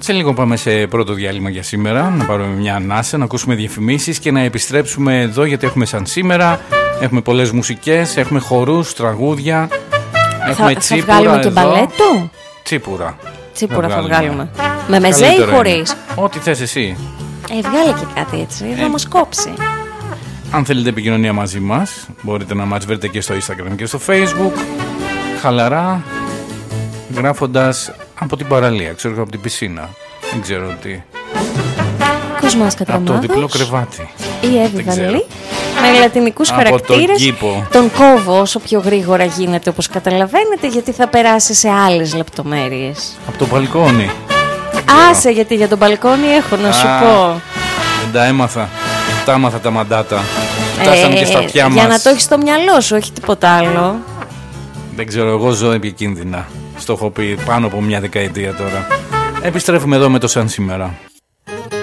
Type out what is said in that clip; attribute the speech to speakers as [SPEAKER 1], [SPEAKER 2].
[SPEAKER 1] Σε λίγο πάμε σε πρώτο διάλειμμα για σήμερα, να πάρουμε μια ανάσα, να ακούσουμε διαφημίσεις και να επιστρέψουμε εδώ, γιατί έχουμε σαν σήμερα, έχουμε πολλές μουσικές, έχουμε χορούς, τραγούδια, έχουμε τσίπουρα.
[SPEAKER 2] Θα βγάλουμε και μπαλέτο?
[SPEAKER 1] Τσίπουρα.
[SPEAKER 2] Τσίπουρα θα βγάλουμε. Με μεζέ ή χωρίς?
[SPEAKER 1] Ό,τι θες εσύ.
[SPEAKER 2] Βγάλε και κάτι έτσι, θα μας κόψει.
[SPEAKER 1] Αν θέλετε επικοινωνία μαζί μας, μπορείτε να μας βρείτε και στο Instagram και στο Facebook, χαλαρά, γράφοντας από την παραλία, ξέρω, από την πισίνα, δεν ξέρω τι.
[SPEAKER 2] Κοσμάς Κατραμάδος.
[SPEAKER 1] Από το διπλό κρεβάτι.
[SPEAKER 2] Η Εύη Βαλή, με λατινικούς χαρακτήρες. Τον κόβω όσο πιο γρήγορα γίνεται, όπως καταλαβαίνετε, γιατί θα περάσει σε άλλες λεπτομέρειες.
[SPEAKER 1] Από το μπαλκόνι.
[SPEAKER 2] Άσε, γιατί για τον μπαλκόνι έχω να σου πω.
[SPEAKER 1] Δεν τα έμαθα. Τα έμαθα τα μαντάτα. Φτάσαμε και στα αυτιά μας.
[SPEAKER 2] Για να το έχεις στο μυαλό σου, όχι τίποτα άλλο.
[SPEAKER 1] Δεν ξέρω, εγώ ζω επικίνδυνα. Στο έχω πει πάνω από μια δεκαετία τώρα. Επιστρέφουμε εδώ με το σαν σήμερα.